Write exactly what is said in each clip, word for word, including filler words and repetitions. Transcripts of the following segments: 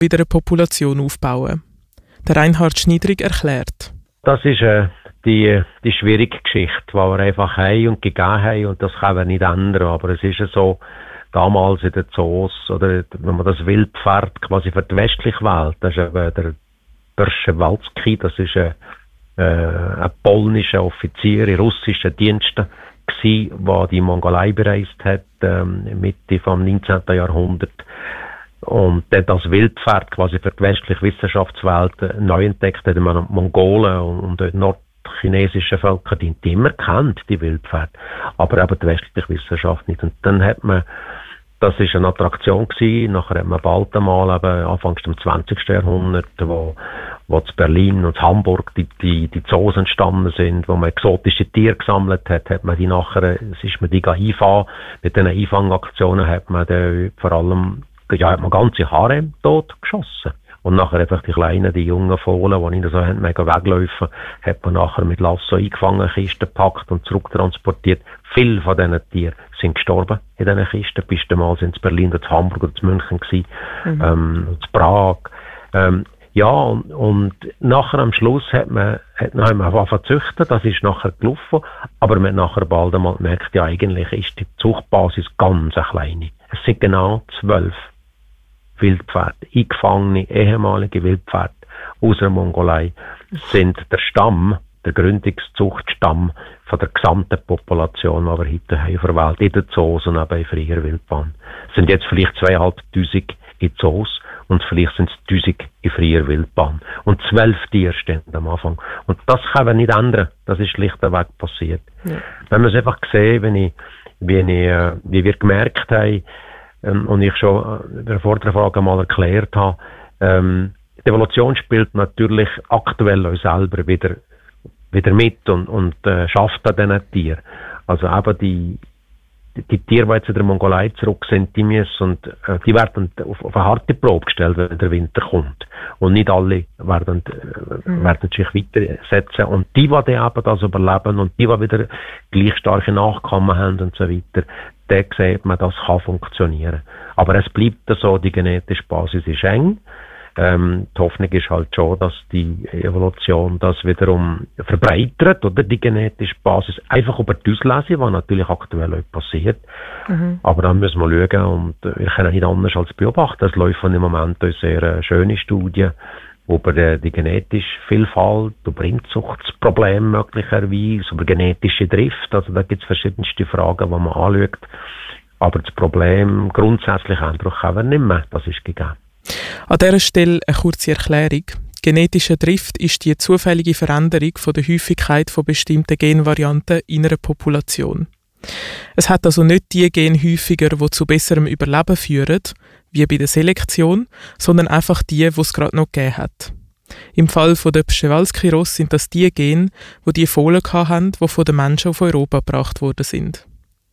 wieder eine Population aufbauen. Der Reinhard Schniedrig erklärt. Das ist äh, die, die schwierige Geschichte, die wir einfach haben und gegeben haben, und das können wir nicht ändern. Aber es ist ja so, damals in den Zoos, oder wenn man das Wildpferd quasi für die westliche Welt, das ist eben der Przewalski, das ist ein, äh, ein polnischer Offizier in russischen Diensten gsi, der die Mongolei bereist hat, ähm, Mitte vom neunzehnten Jahrhundert. Und der das Wildpferd quasi für die westliche Wissenschaftswelt neu entdeckt hat, die Mongolen und die nordchinesischen Völker, die die immer kennt, die Wildpferde, aber eben die westliche Wissenschaft nicht. Und dann hat man, das ist eine Attraktion gewesen, nachher hat man bald einmal, eben anfangs des zwanzigsten Jahrhunderts, wo, wo zu Berlin und zu Hamburg die, die, die Zoos entstanden sind, wo man exotische Tiere gesammelt hat, hat man die nachher, es ist man die einfangen. Mit diesen Einfangaktionen hat man dann vor allem, ja, hat man ganze Harem tot geschossen. Und nachher einfach die kleinen, die jungen Fohlen, die nicht so haben, mega weglaufen, hat man nachher mit Lasso eingefangen, Kisten gepackt und zurücktransportiert. Viele von diesen Tieren sind gestorben in diesen Kisten. Bis einmal sind es Berlin, oder Hamburg oder München gewesen, mhm. ähm, zu Prag. Ähm, ja, und, und nachher am Schluss hat man, hat man angefangen zu züchten, das ist nachher gelaufen, aber man hat nachher bald einmal gemerkt, ja, eigentlich ist die Zuchtbasis ganz eine kleine. Es sind genau zwölf Wildpferde, eingefangene ehemalige Wildpferde aus der Mongolei, sind der Stamm, der Gründungszuchtstamm von der gesamten Population, die wir heute haben, für Welt in den Zoos und eben in freier Wildbahn. Es sind jetzt vielleicht zweieinhalbtausend in Zoos und vielleicht sind es tausend in freier Wildbahn. Und zwölf Tiere stehen am Anfang. Und das können wir nicht ändern. Das ist schlichtweg passiert. Ja. Wenn wir es einfach sehen, wenn ich, wie, ich, wie wir gemerkt haben, Ähm, und ich schon in der vorderen Frage mal erklärt habe, ähm, die Evolution spielt natürlich aktuell uns selber wieder, wieder mit und, und äh, schafft an diesen Tieren. Also eben die, die, die Tiere, die jetzt in der Mongolei zurück sind, die müssen, und, äh, die werden auf, auf eine harte Probe gestellt, wenn der Winter kommt. Und nicht alle werden, äh, mhm. werden sich weitersetzen. Und die, die dann eben das überleben und die, die wieder gleich starke Nachkommen haben und so weiter, dann sieht man, das kann funktionieren. Aber es bleibt so, die genetische Basis ist eng. Ähm, die Hoffnung ist halt schon, dass die Evolution das wiederum verbreitert, oder die genetische Basis einfach über die Auslese, was natürlich aktuell auch passiert. Mhm. Aber dann müssen wir schauen, und wir können nicht anders als beobachten. Es laufen im Moment auch sehr schöne Studien über die, die genetische Vielfalt, über Inzuchtsprobleme möglicherweise, über genetische Drift. Also da gibt es verschiedenste Fragen, die man anschaut. Aber das Problem, grundsätzlich Eindruck haben wir nicht mehr. Das ist gegeben. An dieser Stelle eine kurze Erklärung. Genetische Drift ist die zufällige Veränderung von der Häufigkeit von bestimmten Genvarianten in einer Population. Es hat also nicht die Gene häufiger, die zu besserem Überleben führen, wie bei der Selektion, sondern einfach die, die es gerade noch gegeben hat. Im Fall von der Przewalski-Ross sind das die Gene, die die Fohlen hatten, die von den Menschen auf Europa gebracht worden sind.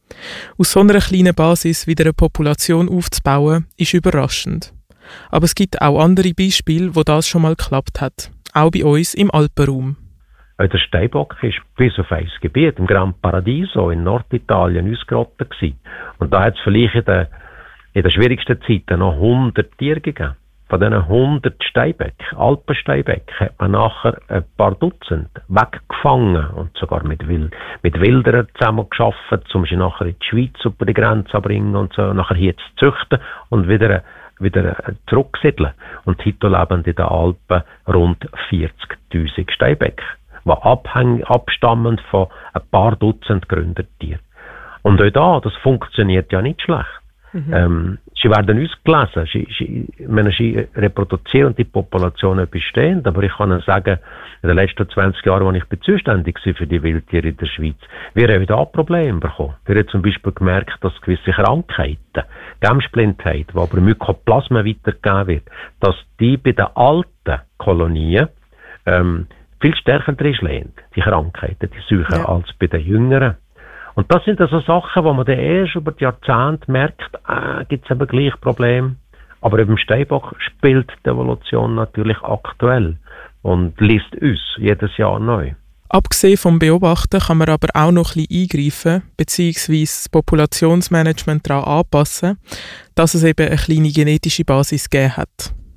Aus so einer kleinen Basis wieder eine Population aufzubauen, ist überraschend. Aber es gibt auch andere Beispiele, wo das schon mal geklappt hat. Auch bei uns im Alpenraum. Der Steinbock war bis auf ein Gebiet, im Gran Paradiso in Norditalien, ausgerottet gewesen. Und da hat es vielleicht in den, in den schwierigsten Zeiten noch hundert Tiere gegeben. Von diesen hundert Steinböcken, Alpensteinböcken, hat man nachher ein paar Dutzend weggefangen und sogar mit, Wild, mit Wilderern zusammen geschafft, um sie nachher in die Schweiz über die Grenze zu bringen und so, nachher hier zu züchten und wieder, wieder zurücksiedeln. Und heute leben in den Alpen rund vierzigtausend Steinböcke, die abhängig, abstammend von ein paar Dutzend Gründertieren. Und auch da, das funktioniert ja nicht schlecht. Mhm. Ähm, sie werden ausgelesen, sie, sie, meine, sie reproduzieren die Populationen bestehend, aber ich kann Ihnen sagen, in den letzten zwanzig Jahren, als ich zuständig war für die Wildtiere in der Schweiz, wir haben da Probleme bekommen. Wir haben zum Beispiel gemerkt, dass gewisse Krankheiten, Gemsblindheit, die aber Mykoplasma weitergegeben wird, dass die bei den alten Kolonien ähm, viel stärker drin schlägen, die Krankheiten, die Seuchen, ja, als bei den jüngeren. Und das sind also Sachen, wo man dann erst über die Jahrzehnte merkt, äh, gibt es eben gleich Probleme. Aber eben im Steinbock spielt die Evolution natürlich aktuell und liest uns jedes Jahr neu. Abgesehen vom Beobachten kann man aber auch noch ein bisschen eingreifen, beziehungsweise das Populationsmanagement daran anpassen, dass es eben eine kleine genetische Basis gegeben hat.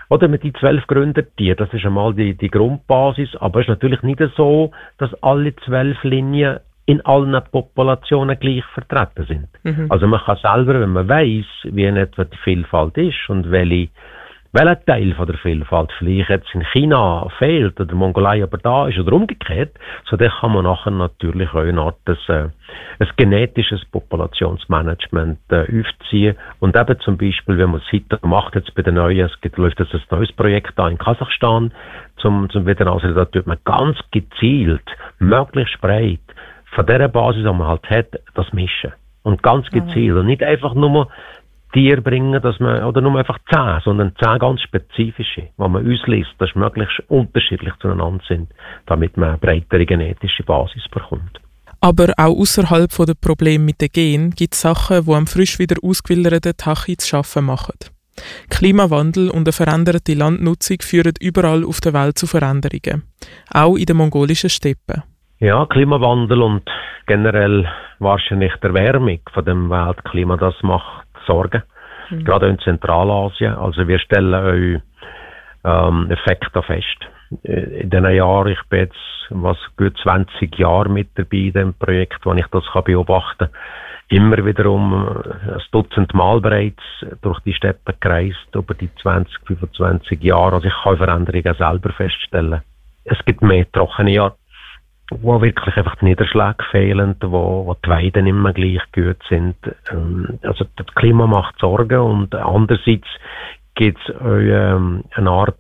Oder mit die zwölf Gründertiere, das ist einmal die, die Grundbasis, aber es ist natürlich nicht so, dass alle zwölf Linien in allen Populationen gleich vertreten sind. Mhm. Also man kann selber, wenn man weiss, wie in etwa die Vielfalt ist und welche, welcher Teil von der Vielfalt vielleicht jetzt in China fehlt oder Mongolei aber da ist oder umgekehrt, so dann kann man nachher natürlich auch eine Art des, äh, ein genetisches Populationsmanagement äh, aufziehen und eben zum Beispiel, wenn man es heute macht, jetzt bei den neuen, es gibt, läuft jetzt ein neues Projekt da in Kasachstan, zum, zum wieder also da tut man ganz gezielt, möglichst breit, von der Basis, die man halt hat, das mischen. Und ganz gezielt. Mhm. Und nicht einfach nur Tiere bringen, dass man, oder nur einfach zehn, sondern zehn ganz spezifische, die man ausliest, dass möglichst unterschiedlich zueinander sind, damit man eine breitere genetische Basis bekommt. Aber auch außerhalb der Probleme mit den Genen gibt es Sachen, die am frisch wieder ausgewilderten Tachi zu schaffen machen. Klimawandel und eine veränderte Landnutzung führen überall auf der Welt zu Veränderungen. Auch in den mongolischen Steppen. Ja, Klimawandel und generell wahrscheinlich die Erwärmung von dem Weltklima, das macht Sorgen. Mhm. Gerade in Zentralasien. Also wir stellen euch ähm, Effekte fest. In diesen Jahren, ich bin jetzt was gut zwanzig Jahre mit dabei in dem Projekt, wo ich das kann beobachten kann. Immer wiederum ein Dutzend Mal bereits durch die Steppen gereist, über die zwanzig, fünfundzwanzig Jahre. Also ich kann Veränderungen selber feststellen. Es gibt mehr trockene Jahre, wo wirklich einfach die Niederschläge fehlen, wo, wo die Weiden nicht mehr gleich gut sind. Also das Klima macht Sorgen und andererseits gibt es ähm, eine Art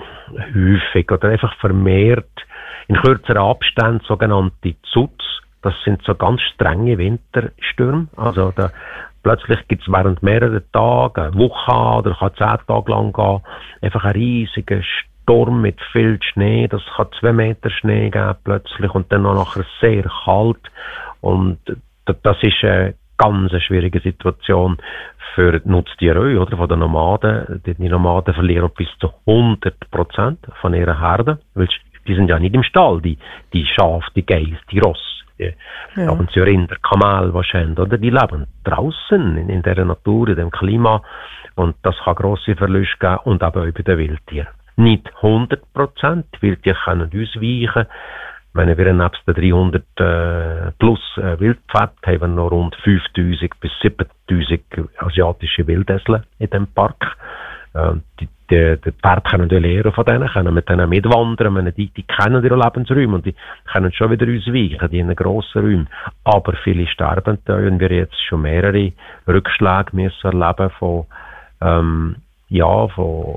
häufig oder einfach vermehrt in kürzeren Abständen sogenannte Zuts. Das sind so ganz strenge Winterstürme. Also da, plötzlich gibt es während mehreren Tagen, eine Woche oder kann zehn Tage lang gehen, einfach einen riesigen Sturm mit viel Schnee, das kann zwei Meter Schnee geben plötzlich und dann noch nachher sehr kalt und das ist eine ganz schwierige Situation für die Nutztiere, oder, von den Nomaden. Die Nomaden verlieren bis zu hundert Prozent von ihrer Herde, weil die sind ja nicht im Stall, die, die Schafe, die Geiss, die Ross, die ja. haben sie Rinder, Kamel wahrscheinlich, oder, die leben draußen in, in der Natur, in dem Klima und das kann grosse Verluste geben und eben auch bei den Wildtieren. Nicht hundert Prozent, weil die können ausweichen. Wenn wir nebst den dreihundert äh, plus äh, Wildpferd haben wir noch rund fünftausend bis siebentausend asiatische Wildesel in dem Park. Äh, die, die, die Pferde können die lernen von denen, können mit denen mitwandern, meine, die, die kennen ihre Lebensräume und die können schon wieder ausweichen, die in den grossen Räumen. Aber viele sterben da und wir jetzt schon mehrere Rückschläge müssen erleben von, ähm, ja, von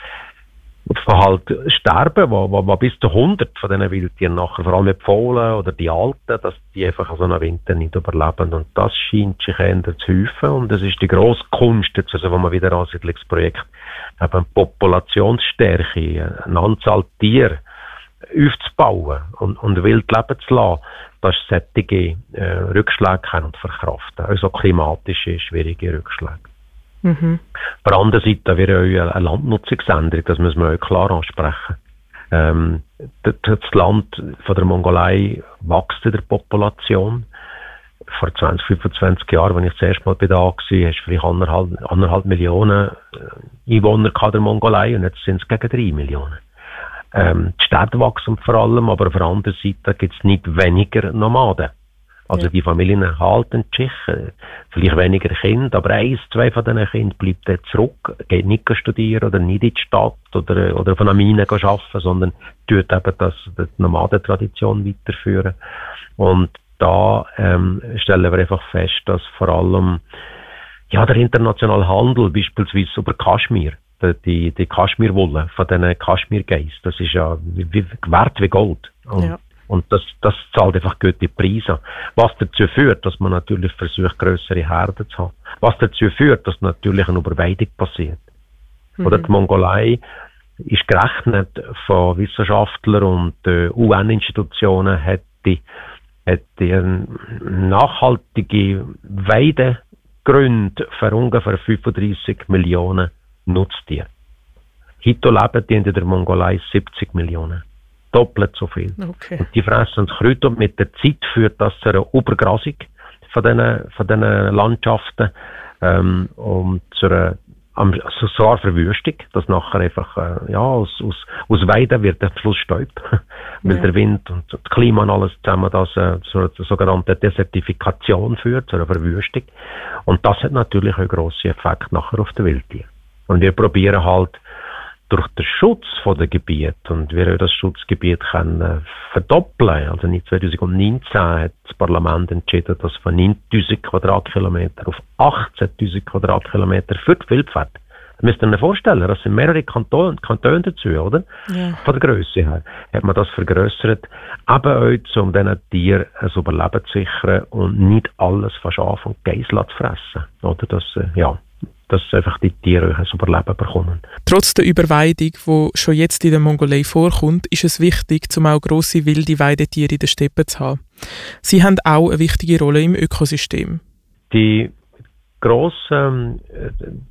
von halt sterben, wo, wo, wo bis zu hundert von diesen Wildtieren nachher, vor allem die Fohlen oder die Alten, dass die einfach so einen Winter nicht überleben. Und das scheint sich eher zu häufen. Und das ist die grosse Kunst, jetzt, also, wo man wieder Ansiedlungsprojekt eben Populationsstärke, eine Anzahl Tiere aufzubauen und, und wild leben zu lassen, dass solche äh, Rückschläge können und verkraften. Also klimatische, schwierige Rückschläge. Mhm. Auf der anderen Seite wäre auch eine Landnutzungsänderung, das müssen wir auch klar ansprechen. Ähm, das Land von der Mongolei wächst in der Population. Vor zwanzig, fünfundzwanzig Jahren, als ich das erste Mal da war, hast du vielleicht anderthalb, anderthalb Millionen Einwohner der Mongolei und jetzt sind es gegen drei Millionen. Ähm, die Städte wachsen vor allem, aber auf der anderen Seite gibt es nicht weniger Nomaden. Also ja. Die Familien erhalten sich, vielleicht weniger Kinder, aber eins, zwei von diesen Kindern bleibt dann zurück, geht nicht studieren oder nicht in die Stadt oder, oder von einer Mine arbeiten, sondern tut eben das, die Nomadentradition weiterführen. Und da ähm, stellen wir einfach fest, dass vor allem ja, der internationale Handel, beispielsweise über Kaschmir, die, die Kaschmirwolle von diesen Kaschmirgeiss, das ist ja wie, wie, wert wie Gold. Und ja. Und das, das zahlt einfach gute Preise. Was dazu führt, dass man natürlich versucht, grössere Herden zu haben. Was dazu führt, dass natürlich eine Überweidung passiert. Mhm. Oder die Mongolei ist gerechnet von Wissenschaftlern und äh, U N-Institutionen, hätte, hätte nachhaltige Weidegründe für ungefähr fünfunddreissig Millionen Nutztiere. Heute leben die in der Mongolei siebzig Millionen. Doppelt so viel. Okay. Und die fressen das Kräuter und mit der Zeit führt das zu einer Übergrasung von diesen, von diesen Landschaften ähm, und zu einer also sogar Verwüstung, dass nachher einfach, äh, ja, aus, aus, aus Weiden wird am Schluss Stäub, weil ja. der Wind und das Klima und alles zusammen das äh, zu einer sogenannten Desertifikation führt, zu einer Verwüstung. Und das hat natürlich einen grossen Effekt nachher auf die Wildtiere. Und wir probieren halt durch den Schutz von den Gebieten, und wir haben das Schutzgebiet können äh, verdoppeln. Also in zwanzig neunzehn hat das Parlament entschieden, dass von neuntausend Quadratkilometer auf achtzehntausend Quadratkilometer für die Wildpferde. Das müsst ihr euch vorstellen, das sind mehrere Kantone, Kantone dazu, oder? Ja. Von der Grösse her hat man das vergrössert, eben auch, um diesen Tieren ein Überleben zu sichern und nicht alles von Schaf und Geiss zu fressen. Oder? Das, äh, ja. dass einfach die Tiere ein Überleben bekommen. Trotz der Überweidung, die schon jetzt in der Mongolei vorkommt, ist es wichtig, um auch grosse wilde Weidetiere in den Steppen zu haben. Sie haben auch eine wichtige Rolle im Ökosystem. Die grossen äh,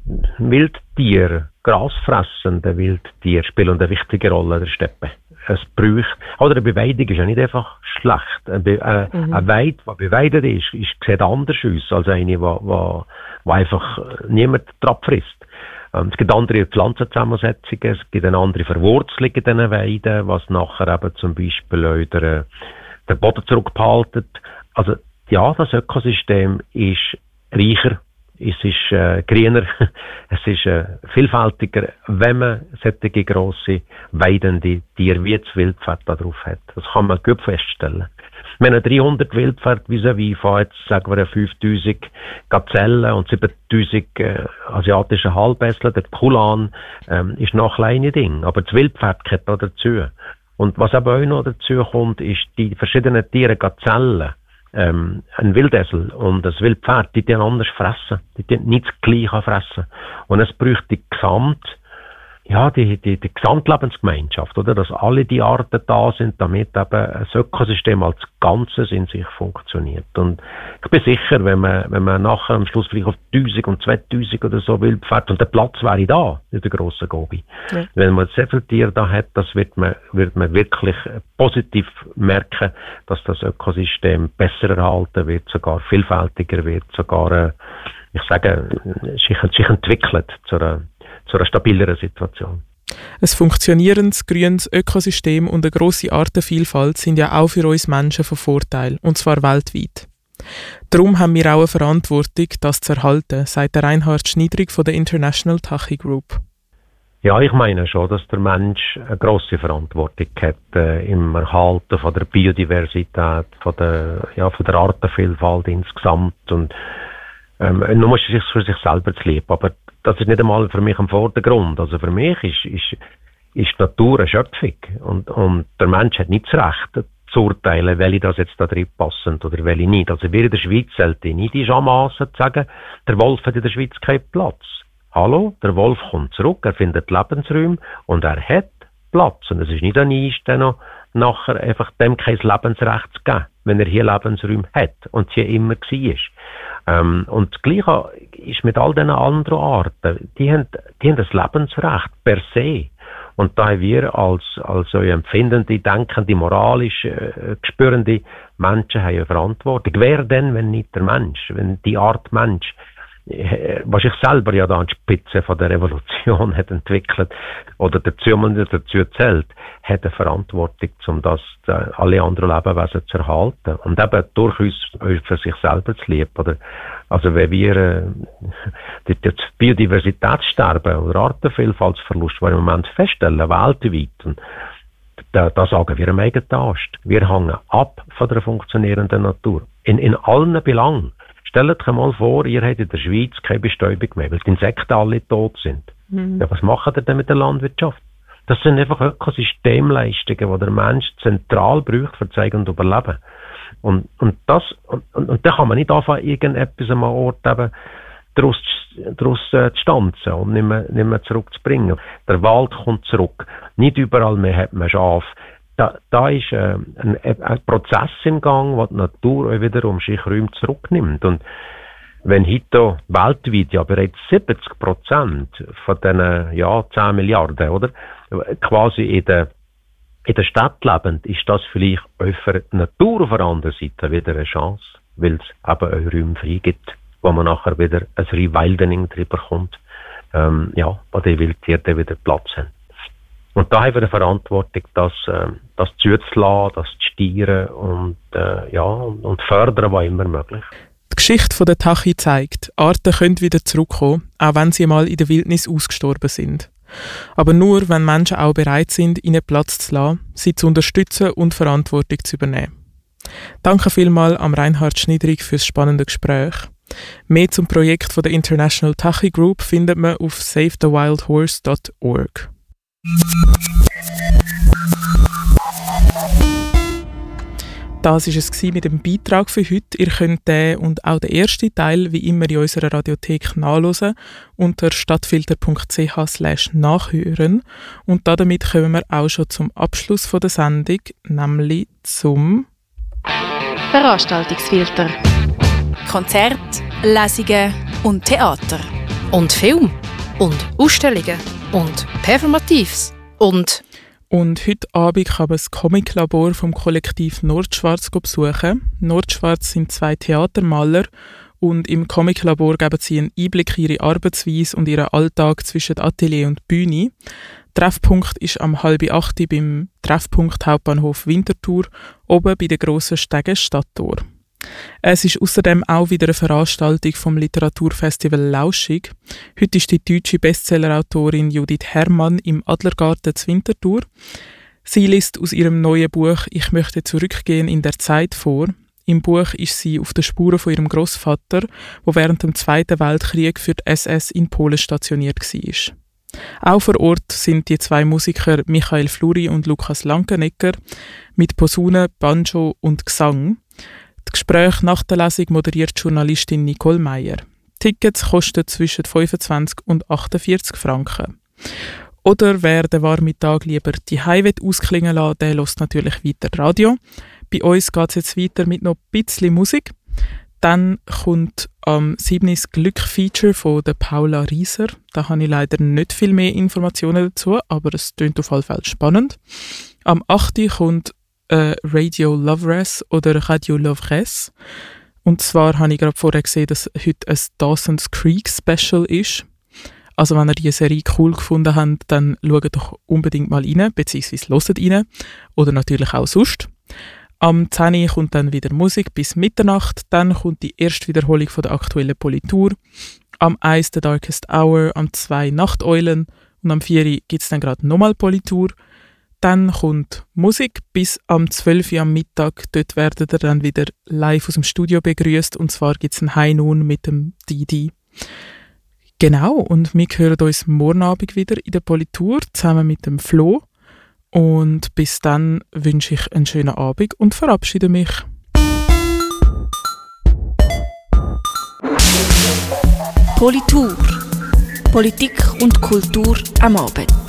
Wildtiere, grasfressende Wildtiere, spielen eine wichtige Rolle in der Steppe. Es braucht, oder eine Beweidung ist ja nicht einfach schlecht. Eine, Be äh, mhm. eine Weide, die beweidet ist, ist, sieht anders aus als eine, die einfach niemand drauf frisst. Ähm, es gibt andere Pflanzenzusammensetzungen, es gibt eine andere Verwurzelung in diesen Weiden, was nachher eben zum Beispiel auch der, der Boden zurückbehaltet. Also ja, das Ökosystem ist reicher. Es ist äh, grüner, es ist äh, vielfältiger, wenn man solche grosse, weidende Tiere wie das Wildpferd da drauf hat. Das kann man gut feststellen. Wir haben dreihundert Wildpferde vis-à-vis von jetzt, sagen wir, fünftausend Gazellen und siebentausend äh, asiatische Halbessler. Der Kulan ähm, ist noch ein kleines Ding, aber das Wildpferd gehört da dazu. Und was aber auch noch dazu kommt, ist die verschiedenen Tiere, Gazellen, Ähm, ein Wildesel und ein Wildpferd, die tun anders fressen. Die tun nicht das Gleiche fressen. Und es braucht die Gesamt, ja, die, die, die Gesamtlebensgemeinschaft, oder? Dass alle die Arten da sind, damit eben ein Ökosystem als Ganzes in sich funktioniert. Und ich bin sicher, wenn man, wenn man nachher am Schluss vielleicht auf tausend und zweitausend oder so Wildpferd, und der Platz wäre da, in der grossen Gobi. Ja. Wenn man sehr viele Tiere da hat, das wird man, wird man wirklich positiv merken, dass das Ökosystem besser erhalten wird, sogar vielfältiger wird, sogar, äh, ich sage, sich, sich entwickelt zu einer, zu einer stabileren Situation. Ein funktionierendes, grünes Ökosystem und eine grosse Artenvielfalt sind ja auch für uns Menschen von Vorteil, und zwar weltweit. Darum haben wir auch eine Verantwortung, das zu erhalten, sagt der Reinhard Schniedrig von der International Tachi Group. Ja, ich meine schon, dass der Mensch eine grosse Verantwortung hat äh, im Erhalten von der Biodiversität, von der, ja, von der Artenvielfalt insgesamt. Und ähm, nun muss er sich für sich selber zu lieb, aber das ist nicht einmal für mich im Vordergrund. Also für mich ist, ist, ist die Natur eine Schöpfung. Und, und der Mensch hat nicht das Recht zu urteilen, welche das jetzt da drin passen oder welche nicht. Also wir in der Schweiz sollten nicht die anmassen zu sagen, der Wolf hat in der Schweiz keinen Platz. Hallo, der Wolf kommt zurück, er findet Lebensräume und er hat Platz. Und es ist nicht an uns, dann noch nachher einfach dem kein Lebensrecht zu geben, wenn er hier Lebensräume hat und hier immer war. Ähm, und das Gleiche ist mit all diesen anderen Arten. Die haben, die haben das Lebensrecht per se. Und da haben wir als, als so empfindende, denkende, moralisch äh, gespürende Menschen haben eine Verantwortung. Wer denn, wenn nicht der Mensch? Wenn die Art Mensch, äh, was ich selber ja da an die Spitze von der Revolution hat entwickelt oder dazu, man dazu zählt, hat eine Verantwortung, um das äh, alle anderen Lebewesen zu erhalten. Und eben durchaus für sich selber zu lieb. Oder, also wenn wir äh, die, das Biodiversitätssterben oder Artenvielfaltsverlust, was wir im Moment feststellen, weltweit, und da, da sagen wir am eigenen Ast. Wir hängen ab von der funktionierenden Natur. In, in allen Belangen. Stellt euch mal vor, ihr habt in der Schweiz keine Bestäubung mehr, weil die Insekten alle tot sind. Mhm. Ja, was macht ihr denn mit der Landwirtschaft? Das sind einfach Ökosystemleistungen, die der Mensch zentral braucht, für Zeigen und Überleben. Und, und das, und, und, und da kann man nicht anfangen, irgendetwas am Ort eben daraus, daraus äh, zu stanzen und nicht mehr, nicht mehr zurückzubringen. Der Wald kommt zurück. Nicht überall mehr hat man Schaf. Da, da ist äh, ein, ein Prozess im Gang, wo die Natur auch wiederum sich Räume zurücknimmt. Und wenn heute weltweit ja bereits siebzig Prozent von diesen ja, zehn Milliarden, oder, quasi in der, in der Stadt leben, ist das vielleicht auch für die Natur auf der anderen Seite wieder eine Chance, weil es eben auch Räume freigibt, wo man nachher wieder ein Rewilding drüber kommt. ähm, ja, wo die Wildtiere wieder Platz haben. Und da haben wir eine Verantwortung, das, äh, das zuzulassen, das zu steuern und, äh, ja, und, und fördern, was immer möglich. Die Geschichte der Tachi zeigt, Arten können wieder zurückkommen, auch wenn sie mal in der Wildnis ausgestorben sind. Aber nur, wenn Menschen auch bereit sind, ihnen Platz zu lassen, sie zu unterstützen und Verantwortung zu übernehmen. Danke vielmals am Reinhard Schniedrig für das spannende Gespräch. Mehr zum Projekt von der International Tachi Group findet man auf save the wild horse dot org. Das war es mit dem Beitrag für heute. Ihr könnt den und auch den ersten Teil wie immer in unserer Radiothek nachhören unter stadtfilter punkt c h slash nachhören. Und damit kommen wir auch schon zum Abschluss der Sendung, nämlich zum Veranstaltungsfilter. Konzert, Lesungen und Theater. Und Film. Und Ausstellungen. Und Performatives. Und... Und heute Abend kann man das Comic-Labor vom Kollektiv Nordschwarz besuchen. Nordschwarz sind zwei Theatermaler und im Comic-Labor geben sie einen Einblick in ihre Arbeitsweise und ihren Alltag zwischen Atelier und Bühne. Treffpunkt ist am halb acht beim Treffpunkt Hauptbahnhof Winterthur, oben bei der grossen Stege Stadttor. Es ist außerdem auch wieder eine Veranstaltung vom Literaturfestival Lauschig. Heute ist die deutsche Bestsellerautorin Judith Herrmann im Adlergarten zu Winterthur. Sie liest aus ihrem neuen Buch «Ich möchte zurückgehen in der Zeit» vor. Im Buch ist sie auf den Spuren von ihrem Großvater, der während dem Zweiten Weltkrieg für die S S in Polen stationiert war. Auch vor Ort sind die zwei Musiker Michael Fluri und Lukas Langenegger mit Posaune, Banjo und Gesang. Das Gespräch nach der Lesung moderiert Journalistin Nicole Meyer. Tickets kosten zwischen fünfundzwanzig und achtundvierzig Franken. Oder wer den warmen Tag lieber die Heim ausklingen lassen, der hört natürlich weiter Radio. Bei uns geht es jetzt weiter mit noch ein bisschen Musik. Dann kommt am siebten das Glück-Feature von der Paula Rieser. Da habe ich leider nicht viel mehr Informationen dazu, aber es klingt auf jeden Fall spannend. Am achten kommt äh, Radio Lovress oder Radio Lovress. Und zwar habe ich gerade vorher gesehen, dass heute ein Dawson's Creek Special ist. Also wenn ihr diese Serie cool gefunden habt, dann schaut doch unbedingt mal rein, beziehungsweise hört rein. Oder natürlich auch sonst. Am zehn kommt dann wieder Musik bis Mitternacht. Dann kommt die erste Wiederholung von der aktuellen Politur. Am eins The Darkest Hour, am zwei Nachteulen und am vier gibt es dann gerade nochmal Politur. Dann kommt Musik bis am zwölf am Mittag. Dort werdet ihr dann wieder live aus dem Studio begrüßt. Und zwar gibt es ein High Noon mit dem Didi. Genau, und wir hören uns morgen Abend wieder in der Politur zusammen mit dem Flo. Und bis dann wünsche ich einen schönen Abend und verabschiede mich. Politur. Politik und Kultur am Abend.